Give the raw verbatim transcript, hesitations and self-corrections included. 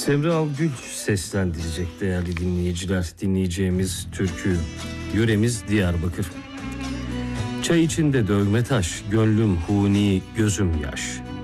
Semra Algül seslendirecek değerli dinleyiciler. Dinleyeceğimiz türkü, yöremiz Diyarbakır. Çay içinde dövme taş, gönlüm huni, gözüm yaş.